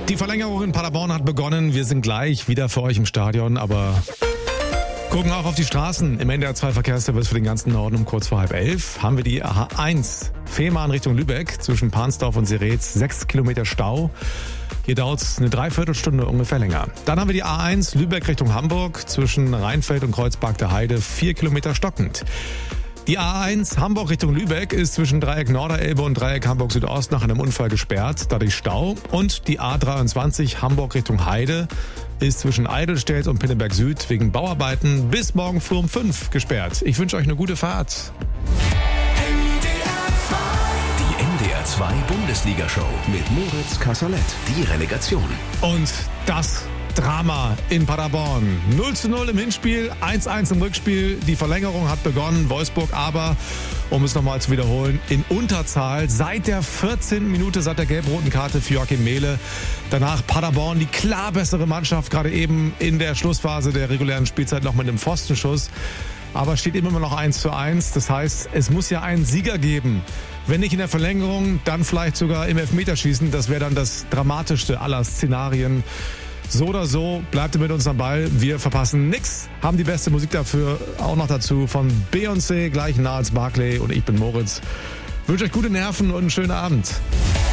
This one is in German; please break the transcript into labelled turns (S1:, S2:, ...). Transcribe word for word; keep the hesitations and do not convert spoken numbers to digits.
S1: Die Verlängerung in Paderborn hat begonnen. Wir sind gleich wieder für euch im Stadion, aber gucken auch auf die Straßen. Im N D R zwei Verkehrsservice für den ganzen Norden um kurz vor halb elf haben wir die A eins Fehmarn Richtung Lübeck zwischen Pansdorf und Seretz. Sechs Kilometer Stau. Hier dauert es eine Dreiviertelstunde ungefähr länger. Dann haben wir die A eins Lübeck Richtung Hamburg zwischen Rheinfeld und Kreuzberg der Heide. Vier Kilometer stockend. Die A eins Hamburg Richtung Lübeck ist zwischen Dreieck Norderelbe und Dreieck Hamburg Südost nach einem Unfall gesperrt, dadurch Stau. Und die A dreiundzwanzig Hamburg Richtung Heide ist zwischen Eidelstedt und Pinneberg Süd wegen Bauarbeiten bis morgen früh um fünf gesperrt. Ich wünsche euch eine gute Fahrt.
S2: Die N D R zwei Bundesliga-Show mit Moritz Kasserlet. Die Relegation.
S1: Und das Drama in Paderborn. null zu null im Hinspiel, eins zu eins im Rückspiel. Die Verlängerung hat begonnen. Wolfsburg aber, um es nochmal zu wiederholen, in Unterzahl seit der vierzehnten Minute, seit der gelb-roten Karte für Joachim Mehle. Danach Paderborn, die klar bessere Mannschaft, gerade eben in der Schlussphase der regulären Spielzeit noch mit einem Pfostenschuss. Aber steht immer noch eins zu eins. Das heißt, es muss ja einen Sieger geben. Wenn nicht in der Verlängerung, dann vielleicht sogar im Elfmeterschießen. Das wäre dann das dramatischste aller Szenarien. So oder so, bleibt ihr mit uns am Ball. Wir verpassen nix. Haben die beste Musik dafür auch noch dazu von Beyoncé, gleich nah als Barclay. Und ich bin Moritz. Wünsche euch gute Nerven und einen schönen Abend.